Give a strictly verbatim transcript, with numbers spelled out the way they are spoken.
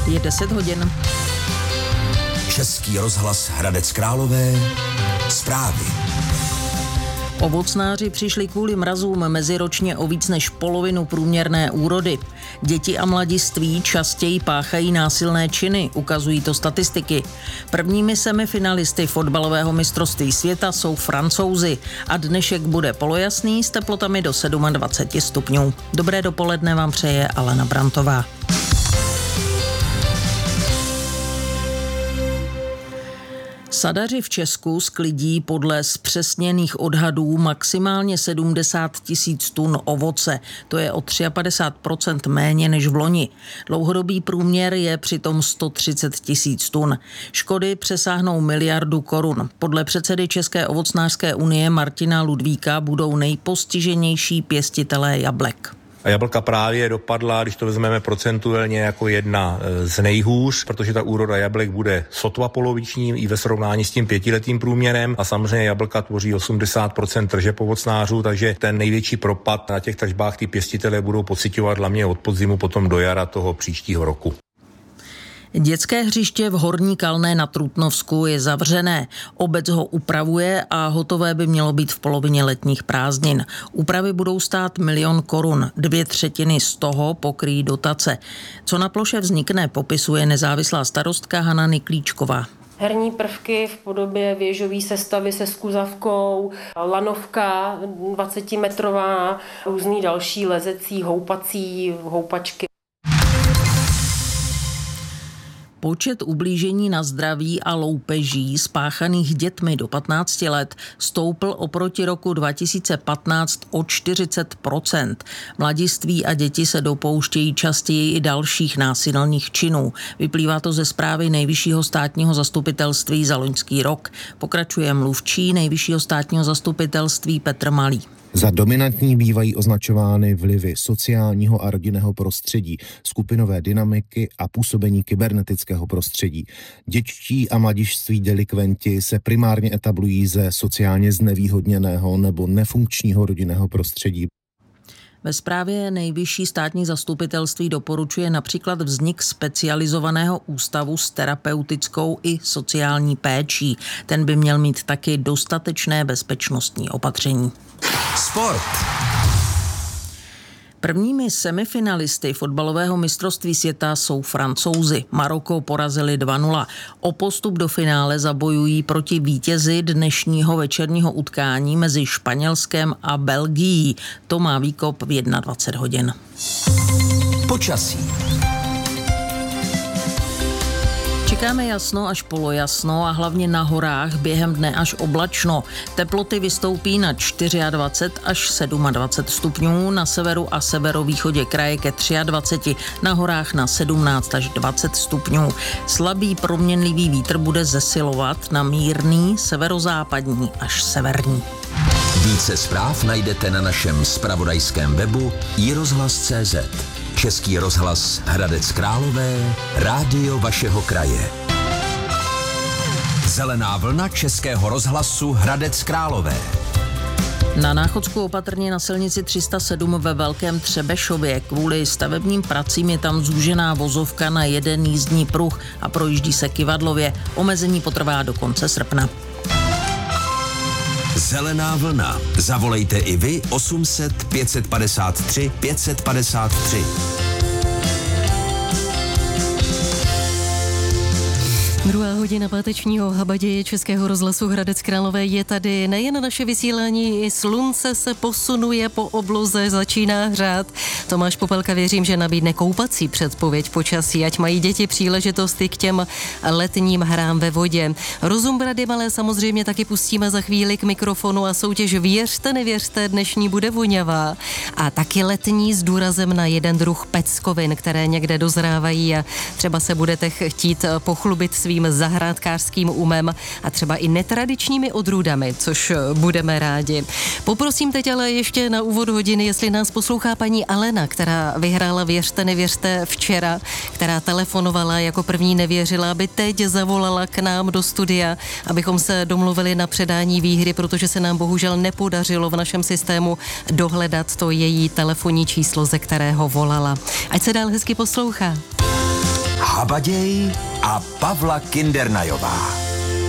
Je deset hodin. Český rozhlas Hradec Králové. Zprávy. Ovocnáři přišli kvůli mrazům meziročně o víc než polovinu průměrné úrody. Děti a mladiství častěji páchají násilné činy, ukazují to statistiky. Prvními semifinalisty fotbalového mistrovství světa jsou Francouzi a dnešek bude polojasný s teplotami do dvacet sedm stupňů. Dobré dopoledne vám přeje Alena Brantová. Sadaři v Česku sklidí podle zpřesněných odhadů maximálně sedmdesát tisíc tun ovoce. To je o padesát tři procent méně než v loni. Dlouhodobý průměr je přitom sto třicet tisíc tun. Škody přesáhnou miliardu korun. Podle předsedy České ovocnářské unie Martina Ludvíka budou nejpostiženější pěstitelé jablek. A jablka právě dopadla, když to vezmeme procentuálně, jako jedna z nejhůř, protože ta úroda jablek bude sotva poloviční i ve srovnání s tím pětiletým průměrem a samozřejmě jablka tvoří osmdesát procent tržeb ovocnářů, takže ten největší propad na těch tržbách ty pěstitelé budou pociťovat hlavně od podzimu potom do jara toho příštího roku. Dětské hřiště v Horní Kalné na Trutnovsku je zavřené. Obec ho upravuje a hotové by mělo být v polovině letních prázdnin. Úpravy budou stát milion korun. Dvě třetiny z toho pokryjí dotace. Co na ploše vznikne, popisuje nezávislá starostka Hana Niklíčková. Herní prvky v podobě věžové sestavy se skuzavkou, lanovka dvacetimetrová, různý další lezecí, houpací, houpačky. Počet ublížení na zdraví a loupeží spáchaných dětmi do patnácti let stoupl oproti roku dva tisíce patnáct o čtyřicet procent. Mladiství a děti se dopouštějí častěji i dalších násilných činů. Vyplývá to ze zprávy Nejvyššího státního zastupitelství za loňský rok. Pokračuje mluvčí Nejvyššího státního zastupitelství Petr Malý. Za dominantní bývají označovány vlivy sociálního a rodinného prostředí, skupinové dynamiky a působení kybernetického prostředí. Dětští a mladiství delikventi se primárně etablují ze sociálně znevýhodněného nebo nefunkčního rodinného prostředí. Ve zprávě Nejvyšší státní zastupitelství doporučuje například vznik specializovaného ústavu s terapeutickou i sociální péčí. Ten by měl mít taky dostatečné bezpečnostní opatření. Sport. Prvními semifinalisty fotbalového mistrovství světa jsou Francouzi. Maroko porazili dva nula. O postup do finále zabojují proti vítězi dnešního večerního utkání mezi Španělskem a Belgií. To má výkop v dvacet jedna hodin. Počasí. Čekáme jasno až polojasno a hlavně na horách během dne až oblačno. Teploty vystoupí na dvacet čtyři až dvacet sedm stupňů, na severu a severovýchodě kraje ke dvacet tři, na horách na sedmnáct až dvacet stupňů. Slabý proměnlivý vítr bude zesilovat na mírný severozápadní až severní. Více zpráv najdete na našem zpravodajském webu i rozhlas tečka cé zet. Český rozhlas Hradec Králové, rádio vašeho kraje. Zelená vlna Českého rozhlasu Hradec Králové. Na Náchodsku opatrně na silnici tři sta sedm ve Velkém Třebešově. Kvůli stavebním pracím je tam zúžená vozovka na jeden jízdní pruh a projíždí se kyvadlově. Omezení potrvá do konce srpna. Zelená vlna. Zavolejte i vy osm set pět padesát tři pět padesát tři. Druhá hodina pátečního habaděje Českého rozhlasu Hradec Králové je tady. Nejen naše vysílání, i slunce se posunuje po obloze, začíná hřát. Tomáš Popelka, věřím, že nabídne koupací předpověď počasí, ať mají děti příležitosti k těm letním hrám ve vodě. Rozum brady malé samozřejmě taky pustíme za chvíli k mikrofonu a soutěž Věřte, nevěřte, dnešní bude voňavá. A taky letní s důrazem na jeden druh peckovin, které někde dozrávají a třeba se budete chtít pochlubit svým zahrádkářským umem a třeba i netradičními odrůdami, což budeme rádi. Poprosím teď ale ještě na úvod hodiny, jestli nás poslouchá paní Alena, která vyhrála Věřte, nevěřte včera, která telefonovala, jako první nevěřila, aby teď zavolala k nám do studia, abychom se domluvili na předání výhry, protože se nám bohužel nepodařilo v našem systému dohledat to její telefonní číslo, ze kterého volala. Ať se dál hezky poslouchá. Habaděj a Pavla Kindernajová.